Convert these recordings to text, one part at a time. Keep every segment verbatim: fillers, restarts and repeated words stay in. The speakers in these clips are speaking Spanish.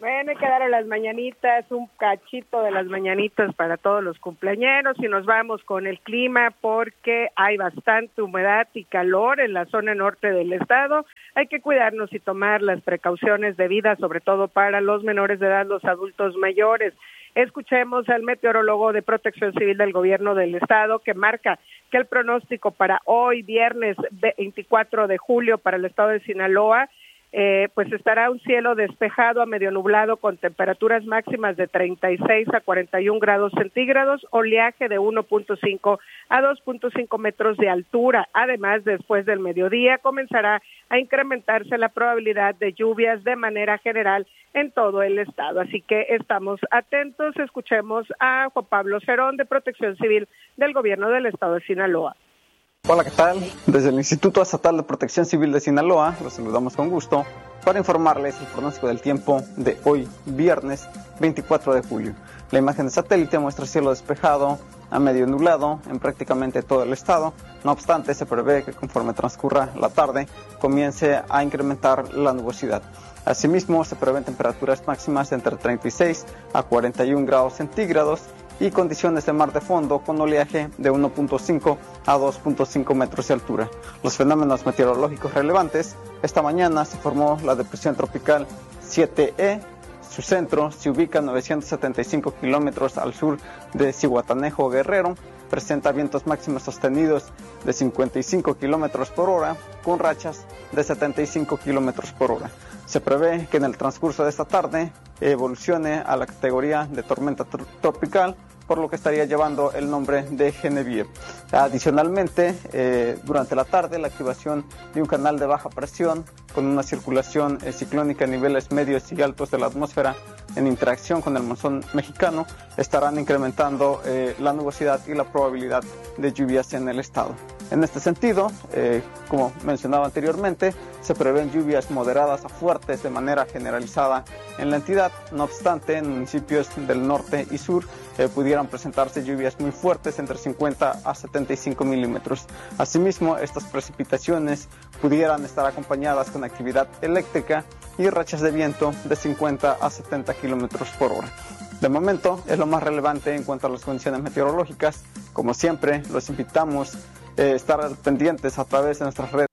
Bueno, hay que dar a las mañanitas, un cachito de las mañanitas para todos los cumpleañeros y nos vamos con el clima porque hay bastante humedad y calor en la zona norte del estado. Hay que cuidarnos y tomar las precauciones debidas, sobre todo para los menores de edad, los adultos mayores. Escuchemos al meteorólogo de Protección Civil del Gobierno del Estado que marca que el pronóstico para hoy, viernes veinticuatro de julio, para el estado de Sinaloa, Eh, pues estará un cielo despejado a medio nublado con temperaturas máximas de treinta y seis a cuarenta y un grados centígrados, oleaje de uno punto cinco a dos punto cinco metros de altura. Además, después del mediodía comenzará a incrementarse la probabilidad de lluvias de manera general en todo el estado. Así que estamos atentos. Escuchemos a Juan Pablo Cerón de Protección Civil del Gobierno del estado de Sinaloa. Hola, ¿qué tal? Desde el Instituto Estatal de Protección Civil de Sinaloa, los saludamos con gusto para informarles el pronóstico del tiempo de hoy, viernes veinticuatro de julio. La imagen de satélite muestra cielo despejado a medio nublado en prácticamente todo el estado. No obstante, se prevé que conforme transcurra la tarde comience a incrementar la nubosidad. Asimismo, se prevén temperaturas máximas de entre treinta y seis a cuarenta y un grados centígrados y condiciones de mar de fondo con oleaje de uno punto cinco a dos punto cinco metros de altura. Los fenómenos meteorológicos relevantes: esta mañana se formó la depresión tropical siete E, su centro se ubica a novecientos setenta y cinco kilómetros al sur de Zihuatanejo, Guerrero, presenta vientos máximos sostenidos de cincuenta y cinco kilómetros por hora con rachas de setenta y cinco kilómetros por hora. Se prevé que en el transcurso de esta tarde evolucione a la categoría de tormenta tr- tropical, por lo que estaría llevando el nombre de Genevieve. Adicionalmente, eh, durante la tarde, la activación de un canal de baja presión con una circulación eh, ciclónica a niveles medios y altos de la atmósfera en interacción con el monzón mexicano estarán incrementando eh, la nubosidad y la probabilidad de lluvias en el estado. En este sentido, eh, como mencionaba anteriormente, se prevén lluvias moderadas a fuertes de manera generalizada en la entidad. No obstante, en municipios del norte y sur eh, pudieran presentarse lluvias muy fuertes entre cincuenta a setenta y cinco milímetros. Asimismo, estas precipitaciones pudieran estar acompañadas con actividad eléctrica y rachas de viento de cincuenta a setenta kilómetros por hora. De momento, es lo más relevante en cuanto a las condiciones meteorológicas. Como siempre, los invitamos a eh, estar pendientes a través de nuestras redes.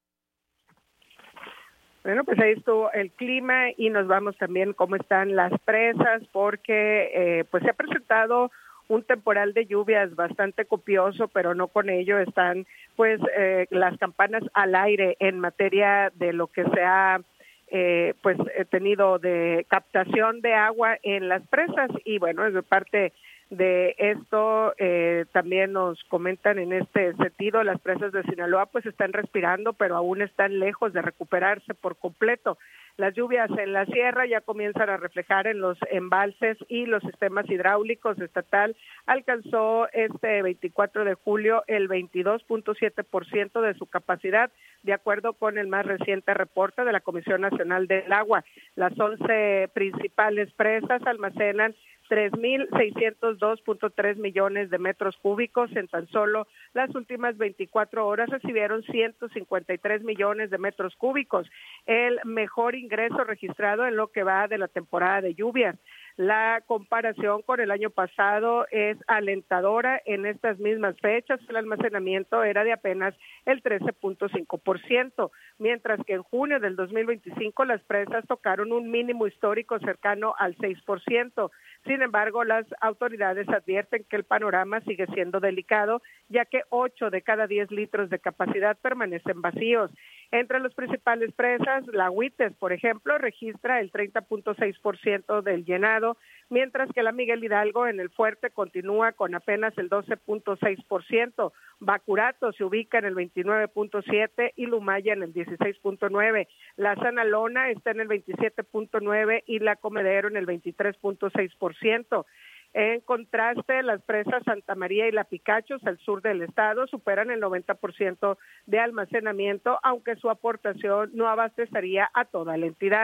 Bueno, pues ahí estuvo el clima y nos vamos también cómo están las presas, porque eh, pues se ha presentado un temporal de lluvias bastante copioso, pero no con ello están pues eh, las campanas al aire en materia de lo que se ha eh, pues eh, tenido de captación de agua en las presas. Y bueno, es de parte de esto, eh, también nos comentan en este sentido, las presas de Sinaloa pues están respirando, pero aún están lejos de recuperarse por completo. Las lluvias en la sierra ya comienzan a reflejar en los embalses y los sistemas hidráulicos. Estatal alcanzó este veinticuatro de julio el veintidós punto siete por ciento de su capacidad, de acuerdo con el más reciente reporte de la Comisión Nacional del Agua. Las once principales presas almacenan tres mil seiscientos dos punto tres millones de metros cúbicos. En tan solo las últimas veinticuatro horas recibieron ciento cincuenta y tres millones de metros cúbicos, el mejor ingreso registrado en lo que va de la temporada de lluvias. La comparación con el año pasado es alentadora. En estas mismas fechas el almacenamiento era de apenas el trece punto cinco por ciento, mientras que en junio del dos mil veinticinco las presas tocaron un mínimo histórico cercano al seis por ciento. Sin embargo, las autoridades advierten que el panorama sigue siendo delicado, ya que ocho de cada diez litros de capacidad permanecen vacíos. Entre las principales presas, la Huites, por ejemplo, registra el treinta punto seis por ciento del llenado, mientras que la Miguel Hidalgo en el Fuerte continúa con apenas el doce punto seis por ciento. Bacurato se ubica en el veintinueve punto siete por ciento y Lumaya en el dieciséis punto nueve por ciento. La Sanalona está en el veintisiete punto nueve por ciento y la Comedero en el veintitrés punto seis por ciento. En contraste, las presas Santa María y La Picachos, al sur del estado, superan el noventa por ciento de almacenamiento, aunque su aportación no abastecería a toda la entidad.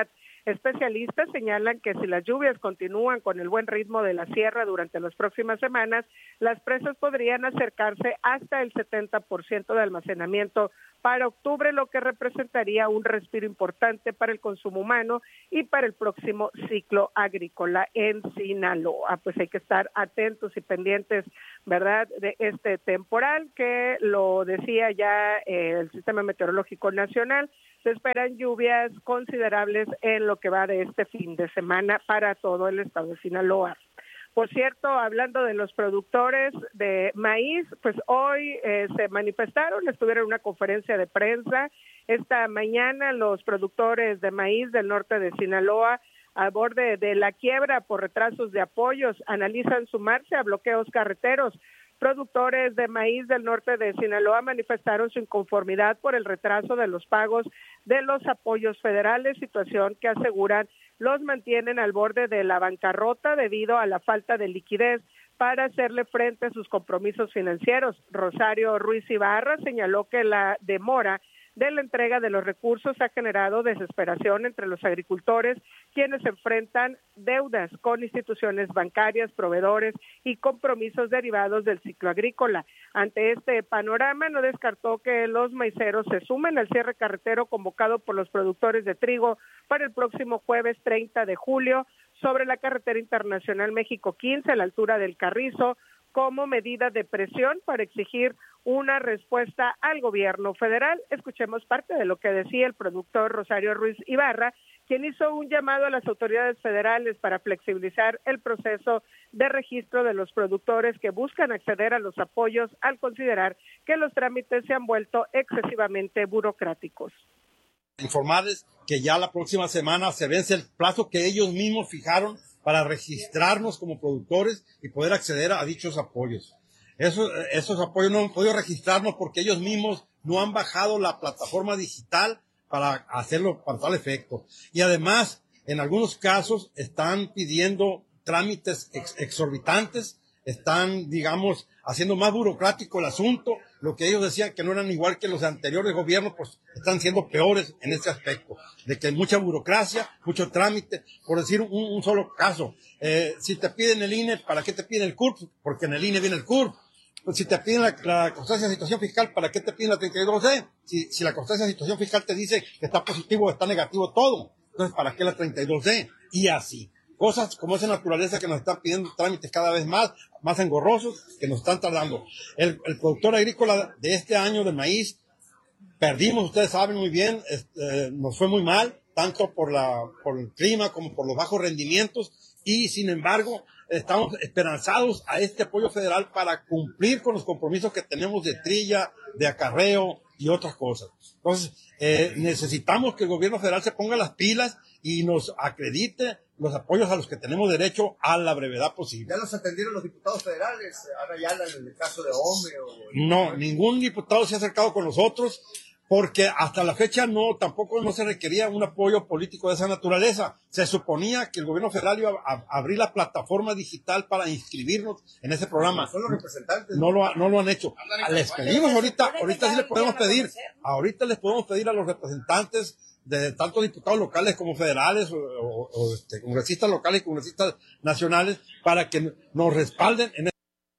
Especialistas señalan que si las lluvias continúan con el buen ritmo de la sierra durante las próximas semanas, las presas podrían acercarse hasta el setenta por ciento de almacenamiento para octubre, lo que representaría un respiro importante para el consumo humano y para el próximo ciclo agrícola en Sinaloa. Pues hay que estar atentos y pendientes, ¿verdad?, de este temporal que lo decía ya eh, el Sistema Meteorológico Nacional. Se esperan lluvias considerables en lo que va de este fin de semana para todo el estado de Sinaloa. Por cierto, hablando de los productores de maíz, pues hoy eh, se manifestaron, estuvieron en una conferencia de prensa. Esta mañana los productores de maíz del norte de Sinaloa, a borde de la quiebra por retrasos de apoyos, analizan sumarse a bloqueos carreteros. Productores de maíz del norte de Sinaloa manifestaron su inconformidad por el retraso de los pagos de los apoyos federales, situación que aseguran los mantienen al borde de la bancarrota debido a la falta de liquidez para hacerle frente a sus compromisos financieros. Rosario Ruiz Ibarra señaló que la demora de la entrega de los recursos ha generado desesperación entre los agricultores, quienes enfrentan deudas con instituciones bancarias, proveedores y compromisos derivados del ciclo agrícola. Ante este panorama, no descartó que los maiceros se sumen al cierre carretero convocado por los productores de trigo para el próximo jueves treinta de julio sobre la carretera internacional México quince a la altura del Carrizo, como medida de presión para exigir una respuesta al gobierno federal. Escuchemos parte de lo que decía el productor Rosario Ruiz Ibarra, quien hizo un llamado a las autoridades federales para flexibilizar el proceso de registro de los productores que buscan acceder a los apoyos al considerar que los trámites se han vuelto excesivamente burocráticos. Informarles que ya la próxima semana se vence el plazo que ellos mismos fijaron para registrarnos como productores y poder acceder a dichos apoyos. Esos, esos apoyos no han podido registrarnos porque ellos mismos no han bajado la plataforma digital para hacerlo para tal efecto. Y además, en algunos casos, están pidiendo trámites ex- exorbitantes, están, digamos, haciendo más burocrático el asunto. Lo que ellos decían que no eran igual que los anteriores gobiernos, pues están siendo peores en este aspecto, de que hay mucha burocracia, mucho trámite. Por decir un, un solo caso, eh, si te piden el I N E, ¿para qué te piden el C U R P? Porque en el I N E viene el C U R P. Pues si te piden la, la constancia de situación fiscal, ¿para qué te piden la treinta y dos D? Si, si la constancia de situación fiscal te dice que está positivo o está negativo todo, entonces ¿para qué la treinta y dos D? Y así. Cosas como esa naturaleza que nos están pidiendo trámites cada vez más, más engorrosos, que nos están tardando. El, el productor agrícola de este año de maíz, perdimos, ustedes saben muy bien, este, nos fue muy mal, tanto por la, por el clima como por los bajos rendimientos, y sin embargo, estamos esperanzados a este apoyo federal para cumplir con los compromisos que tenemos de trilla, de acarreo y otras cosas. Entonces, eh, necesitamos que el gobierno federal se ponga las pilas y nos acredite los apoyos a los que tenemos derecho a la brevedad posible. ¿Ya los atendieron los diputados federales? Ana Ayala, en el caso de Ome. O... No, ningún diputado se ha acercado con nosotros, porque hasta la fecha no, tampoco no se requería un apoyo político de esa naturaleza. Se suponía que el gobierno federal iba a, a abrir la plataforma digital para inscribirnos en ese programa. Son los representantes. No lo, no lo han hecho. Les pedimos ahorita, ahorita sí les podemos pedir, ahorita les podemos pedir a los representantes de tanto diputados locales como federales, o, o, o este, congresistas locales y congresistas nacionales, para que nos respalden en.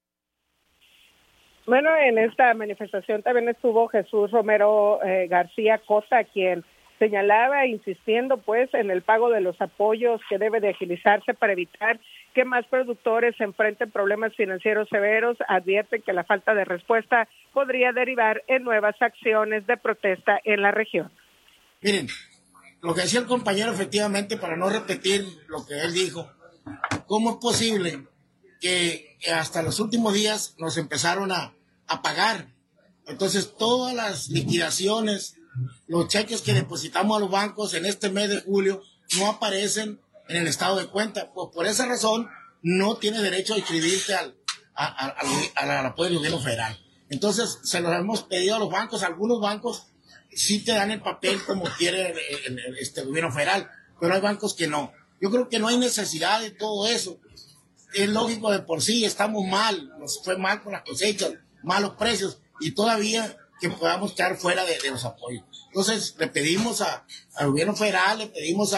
Bueno, en esta manifestación también estuvo Jesús Romero eh, García Cota, quien señalaba, insistiendo pues en el pago de los apoyos que debe de agilizarse para evitar que más productores se enfrenten problemas financieros severos. Advierten que la falta de respuesta podría derivar en nuevas acciones de protesta en la región. Miren, lo que decía el compañero, efectivamente, para no repetir lo que él dijo, ¿cómo es posible que hasta los últimos días nos empezaron a, a pagar? Entonces, todas las liquidaciones, los cheques que depositamos a los bancos en este mes de julio no aparecen en el estado de cuenta. Pues por esa razón, no tiene derecho a inscribirte al, a, a, al, al apoyo del gobierno federal. Entonces, se los hemos pedido a los bancos. Algunos bancos sí te dan el papel como quiere el, el, este gobierno federal, pero hay bancos que no. Yo creo que no hay necesidad de todo eso. Es lógico, de por sí estamos mal, nos fue mal con las cosechas, malos precios, y todavía que podamos quedar fuera de, de los apoyos. Entonces le pedimos a, al gobierno federal, le pedimos a,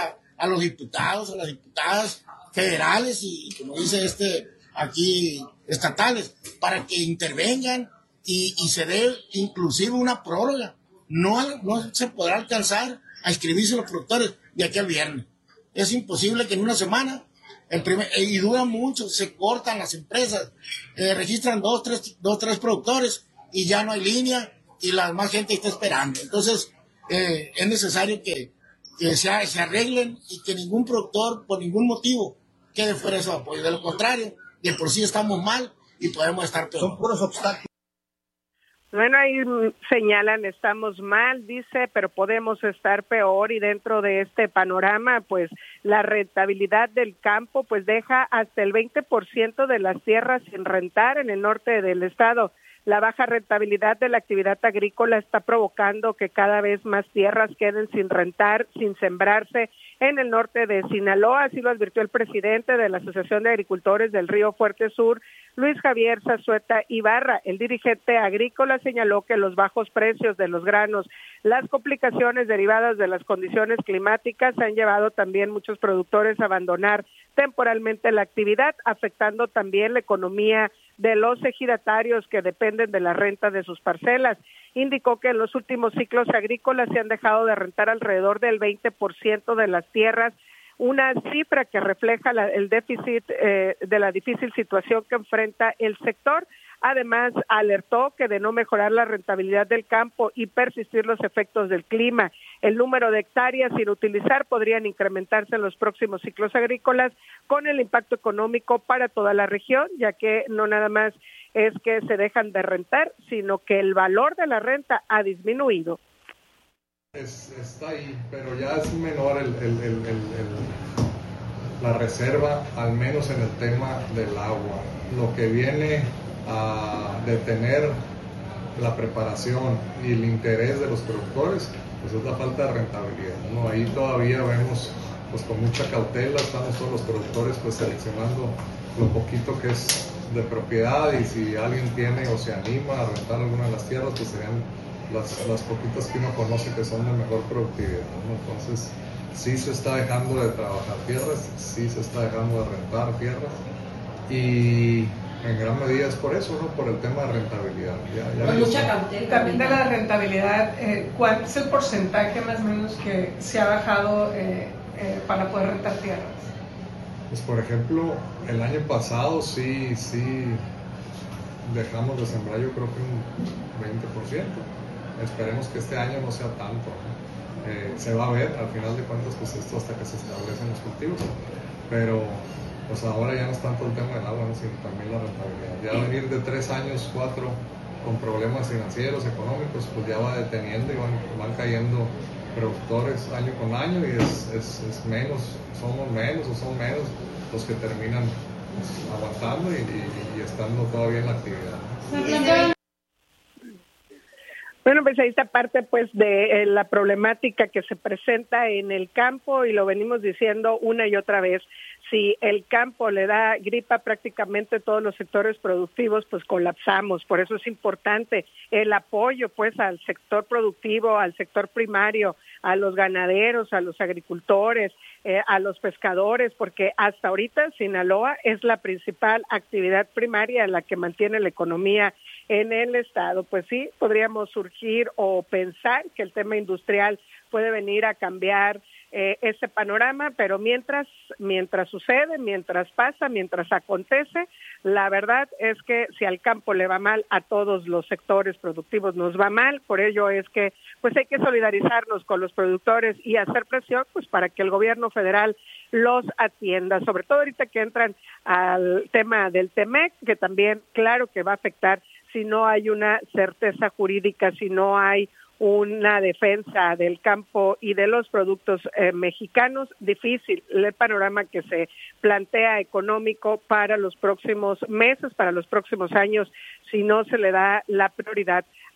a los diputados, a las diputadas federales y, como dice este, aquí estatales, para que intervengan y, y se dé inclusive una prórroga. No, no se podrá alcanzar a inscribirse los productores de aquí al viernes. Es imposible que en una semana, el primer, y dura mucho, se cortan las empresas, eh, registran dos, tres, dos, tres productores y ya no hay línea y la más gente está esperando. Entonces, eh, es necesario que, que se, se arreglen y que ningún productor, por ningún motivo, quede fuera de esos apoyos. De lo contrario, de por sí estamos mal y podemos estar peor. Son puros obstáculos. Bueno, ahí señalan, estamos mal, dice, pero podemos estar peor, y dentro de este panorama, pues la rentabilidad del campo pues deja hasta el veinte por ciento de las tierras sin rentar en el norte del estado. La baja rentabilidad de la actividad agrícola está provocando que cada vez más tierras queden sin rentar, sin sembrarse en el norte de Sinaloa. Así lo advirtió el presidente de la Asociación de Agricultores del Río Fuerte Sur, Luis Javier Zazueta Ibarra. El dirigente agrícola señaló que los bajos precios de los granos, las complicaciones derivadas de las condiciones climáticas han llevado también muchos productores a abandonar temporalmente la actividad, afectando también la economía de los ejidatarios que dependen de la renta de sus parcelas. Indicó que en los últimos ciclos agrícolas se han dejado de rentar alrededor del veinte por ciento de las tierras, una cifra que refleja la, el déficit eh, de la difícil situación que enfrenta el sector. Además, alertó que de no mejorar la rentabilidad del campo y persistir los efectos del clima, el número de hectáreas sin utilizar podrían incrementarse en los próximos ciclos agrícolas, con el impacto económico para toda la región, ya que no nada más es que se dejan de rentar, sino que el valor de la renta ha disminuido. Es, está ahí, pero ya es menor el, el, el, el, el, la reserva, al menos en el tema del agua. Lo que viene a detener la preparación y el interés de los productores, pues es la falta de rentabilidad, ¿no? Ahí todavía vemos, pues con mucha cautela, estamos todos los productores pues seleccionando lo poquito que es de propiedad, y si alguien tiene o se anima a rentar alguna de las tierras, pues serían las, las poquitas que uno conoce que son de mejor productividad, ¿no? Entonces sí se está dejando de trabajar tierras, sí se está dejando de rentar tierras, y en gran medida es por eso, ¿no? Por el tema de rentabilidad. Ya, ya Con mucha cautela. También de la rentabilidad, eh, ¿cuál es el porcentaje más o menos que se ha bajado eh, eh, para poder rentar tierras? Pues por ejemplo, el año pasado sí, sí dejamos de sembrar, yo creo que un veinte por ciento. Esperemos que este año no sea tanto, ¿no? Eh, se va a ver, al final de cuentas, pues esto hasta que se establecen los cultivos, pero pues ahora ya no es tanto el tema del agua, ¿no? Sino también la rentabilidad. Ya venir de tres años, cuatro, con problemas financieros, económicos, pues ya va deteniendo y van, van cayendo productores año con año, y es, es, es menos, somos menos o son menos los que terminan pues, aguantando y, y, y estando todavía en la actividad. Bueno, pues ahí está parte pues de eh, la problemática que se presenta en el campo, y lo venimos diciendo una y otra vez. Si el campo le da gripa prácticamente todos los sectores productivos, pues colapsamos. Por eso es importante el apoyo pues al sector productivo, al sector primario, a los ganaderos, a los agricultores, eh, a los pescadores, porque hasta ahorita Sinaloa es la principal actividad primaria en la que mantiene la economía en el estado. Pues sí, podríamos surgir o pensar que el tema industrial puede venir a cambiar eh, ese panorama, pero mientras, mientras sucede, mientras pasa, mientras acontece, la verdad es que si al campo le va mal, a todos los sectores productivos nos va mal. Por ello es que pues hay que solidarizarnos con los productores y hacer presión pues para que el gobierno federal los atienda, sobre todo ahorita que entran al tema del Temec, que también claro que va a afectar si no hay una certeza jurídica, si no hay una defensa del campo y de los productos eh, mexicanos. Difícil el panorama que se plantea económico para los próximos meses, para los próximos años, si no se le da la prioridad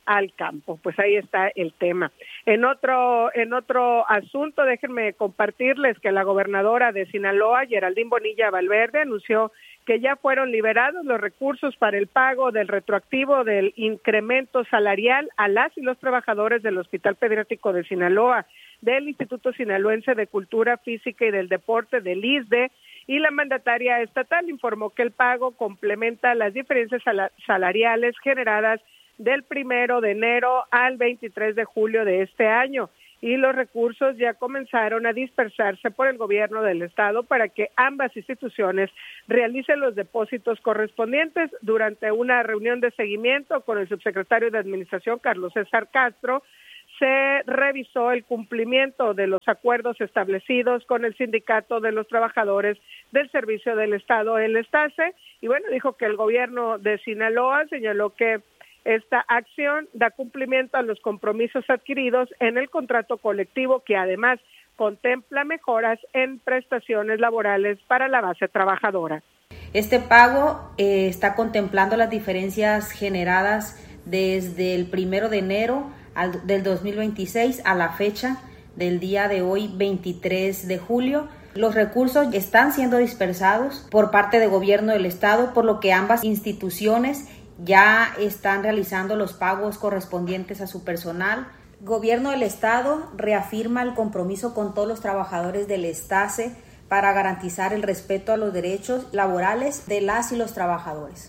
al campo. Pues ahí está el tema. En otro, en otro asunto, déjenme compartirles que la gobernadora de Sinaloa, Geraldine Bonilla Valverde, anunció que ya fueron liberados los recursos para el pago del retroactivo del incremento salarial a las y los trabajadores del Hospital Pediátrico de Sinaloa, del Instituto Sinaloense de Cultura Física y del Deporte, del I S S S D E, y la mandataria estatal informó que el pago complementa las diferencias salariales generadas del primero de enero al veintitrés de julio de este año, y los recursos ya comenzaron a dispersarse por el gobierno del estado para que ambas instituciones realicen los depósitos correspondientes. Durante una reunión de seguimiento con el subsecretario de Administración, Carlos César Castro, se revisó el cumplimiento de los acuerdos establecidos con el Sindicato de los Trabajadores del Servicio del Estado, el STACE, y bueno, dijo que el gobierno de Sinaloa señaló que esta acción da cumplimiento a los compromisos adquiridos en el contrato colectivo, que además contempla mejoras en prestaciones laborales para la base trabajadora. Este pago eh, está contemplando las diferencias generadas desde el primero de enero al, del dos mil veintiséis a la fecha del día de hoy, veintitrés de julio. Los recursos están siendo dispersados por parte del gobierno del estado, por lo que ambas instituciones ya están realizando los pagos correspondientes a su personal. El gobierno del estado reafirma el compromiso con todos los trabajadores del STACE para garantizar el respeto a los derechos laborales de las y los trabajadores.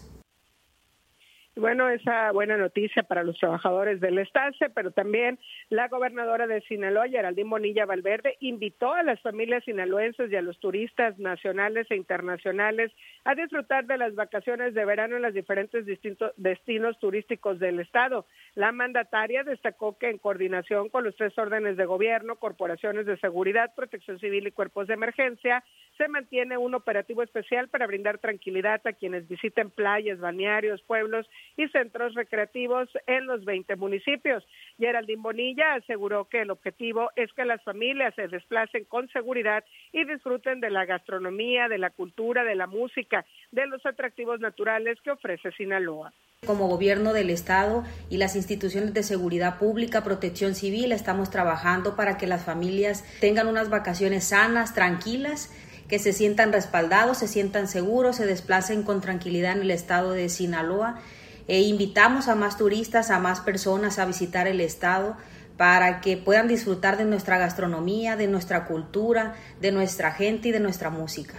Bueno, esa buena noticia para los trabajadores del STACE, pero también la gobernadora de Sinaloa, Geraldine Bonilla Valverde, invitó a las familias sinaloenses y a los turistas nacionales e internacionales a disfrutar de las vacaciones de verano en los diferentes distintos destinos turísticos del estado. La mandataria destacó que en coordinación con los tres órdenes de gobierno, corporaciones de seguridad, protección civil y cuerpos de emergencia, se mantiene un operativo especial para brindar tranquilidad a quienes visiten playas, balnearios, pueblos y centros recreativos en los veinte municipios. Geraldine Bonilla aseguró que el objetivo es que las familias se desplacen con seguridad y disfruten de la gastronomía, de la cultura, de la música, de los atractivos naturales que ofrece Sinaloa. Como gobierno del estado y las instituciones de seguridad pública, protección civil, estamos trabajando para que las familias tengan unas vacaciones sanas, tranquilas, que se sientan respaldados, se sientan seguros, se desplacen con tranquilidad en el estado de Sinaloa. E invitamos a más turistas, a más personas a visitar el estado para que puedan disfrutar de nuestra gastronomía, de nuestra cultura, de nuestra gente y de nuestra música.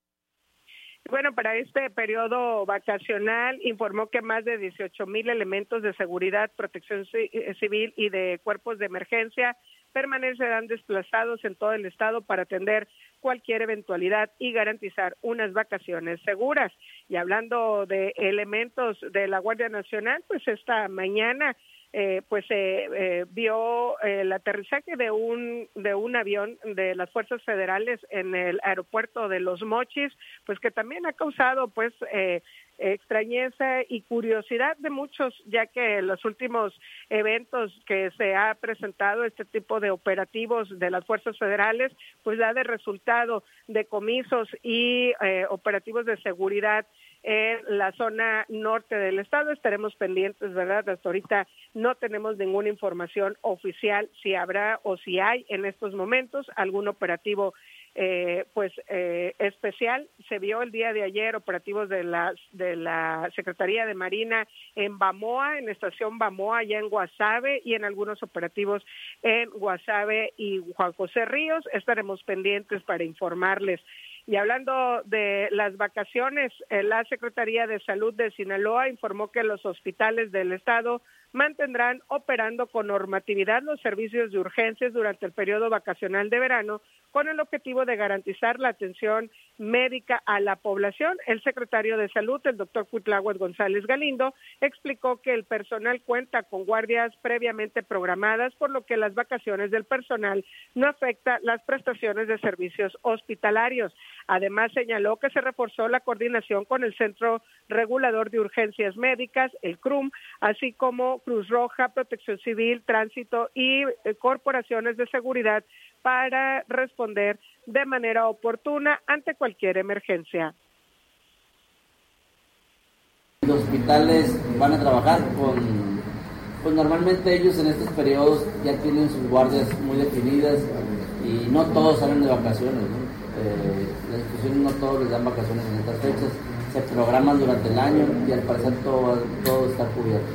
Bueno, para este periodo vacacional informó que más de dieciocho mil elementos de seguridad, protección civil y de cuerpos de emergencia permanecerán desplazados en todo el estado para atender cualquier eventualidad y garantizar unas vacaciones seguras. Y hablando de elementos de la Guardia Nacional, pues esta mañana eh, pues se eh, eh, vio eh, el aterrizaje de un de un avión de las fuerzas federales en el aeropuerto de Los Mochis, pues que también ha causado pues eh, extrañeza y curiosidad de muchos, ya que en los últimos eventos que se ha presentado este tipo de operativos de las fuerzas federales, pues da de resultado decomisos y eh, operativos de seguridad en la zona norte del estado. Estaremos pendientes, ¿verdad? Hasta ahorita no tenemos ninguna información oficial si habrá o si hay en estos momentos algún operativo Eh, pues eh, especial. Se vio el día de ayer operativos de la, de la Secretaría de Marina en Bamoa, en la estación Bamoa, allá en Guasave, y en algunos operativos en Guasave y Juan José Ríos. Estaremos pendientes para informarles. Y hablando de las vacaciones, eh, la Secretaría de Salud de Sinaloa informó que los hospitales del estado mantendrán operando con normatividad los servicios de urgencias durante el periodo vacacional de verano, con el objetivo de garantizar la atención médica a la población. El secretario de Salud, el doctor Cuitláhuac González Galindo, explicó que el personal cuenta con guardias previamente programadas, por lo que las vacaciones del personal no afectan las prestaciones de servicios hospitalarios. Además, señaló que se reforzó la coordinación con el Centro Regulador de Urgencias Médicas, el C R U M, así como Cruz Roja, Protección Civil, Tránsito y eh, corporaciones de seguridad para responder de manera oportuna ante cualquier emergencia. Los hospitales van a trabajar con Pues normalmente ellos en estos periodos ya tienen sus guardias muy definidas y no todos salen de vacaciones, ¿no? Eh, las instituciones no todos les dan vacaciones en estas fechas, se programan durante el año y al parecer todo, todo está cubierto.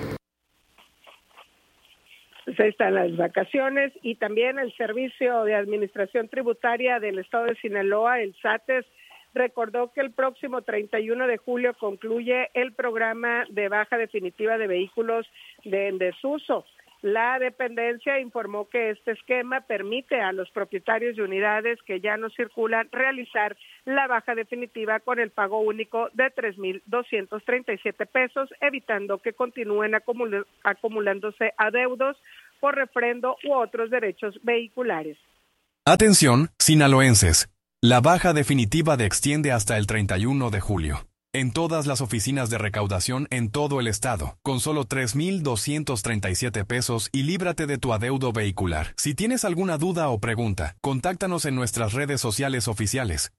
Pues ahí están las vacaciones y también el Servicio de Administración Tributaria del Estado de Sinaloa, el SATES, recordó que el próximo treinta y uno de julio concluye el programa de baja definitiva de vehículos de en desuso. La dependencia informó que este esquema permite a los propietarios de unidades que ya no circulan realizar la baja definitiva con el pago único de tres mil doscientos treinta y siete pesos, evitando que continúen acumul- acumulándose adeudos por refrendo u otros derechos vehiculares. Atención, sinaloenses. La baja definitiva de extiende hasta el treinta y uno de julio. En todas las oficinas de recaudación en todo el estado, con solo tres mil doscientos treinta y siete pesos y líbrate de tu adeudo vehicular. Si tienes alguna duda o pregunta, contáctanos en nuestras redes sociales oficiales.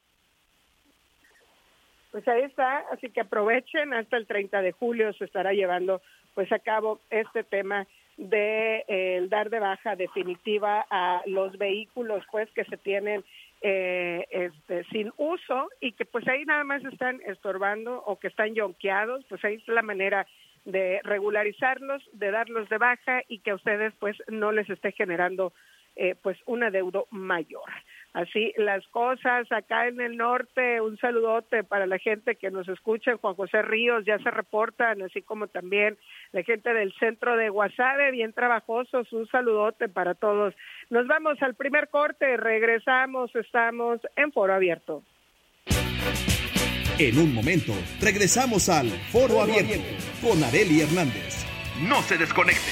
Pues ahí está, así que aprovechen, hasta el treinta de julio se estará llevando pues a cabo este tema de eh, el dar de baja definitiva a los vehículos pues que se tienen Eh, este, sin uso y que pues ahí nada más están estorbando o que están yonqueados, pues ahí es la manera de regularizarlos, de darlos de baja y que a ustedes pues no les esté generando eh, pues un adeudo mayor. Así las cosas acá en el norte, un saludote para la gente que nos escucha en Juan José Ríos, ya se reportan, así como también la gente del centro de Guasave, bien trabajosos, un saludote para todos. Nos vamos al primer corte, regresamos, estamos en Foro Abierto. En un momento, regresamos al Foro Abierto con Arely Hernández. No se desconecte.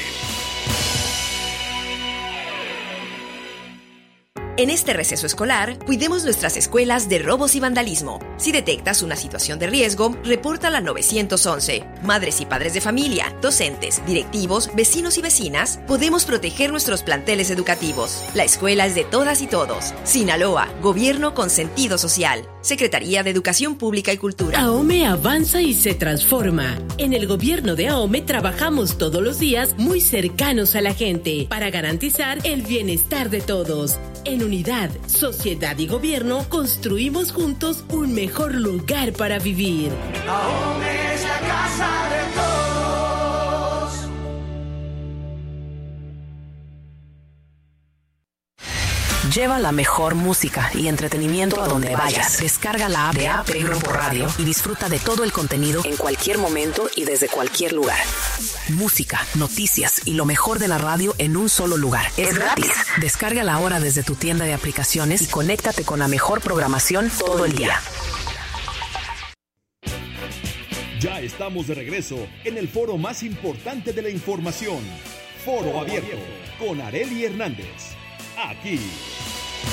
En este receso escolar, cuidemos nuestras escuelas de robos y vandalismo. Si detectas una situación de riesgo, repórtala al nueve once. Madres y padres de familia, docentes, directivos, vecinos y vecinas, podemos proteger nuestros planteles educativos. La escuela es de todas y todos. Sinaloa, Gobierno con sentido social. Secretaría de Educación Pública y Cultura. AOME avanza y se transforma. En el gobierno de AOME trabajamos todos los días muy cercanos a la gente para garantizar el bienestar de todos. En unidad, sociedad y gobierno construimos juntos un mejor lugar para vivir. AOME es la casa de todos. Lleva la mejor música y entretenimiento a donde vayas. Descarga la app de A P Grupo Radio y disfruta de todo el contenido en cualquier momento y desde cualquier lugar. Música, noticias y lo mejor de la radio en un solo lugar. Es gratis. Descárgala ahora desde tu tienda de aplicaciones y conéctate con la mejor programación todo el día. Ya estamos de regreso en el foro más importante de la información. Foro Abierto con Arely Hernández. Aquí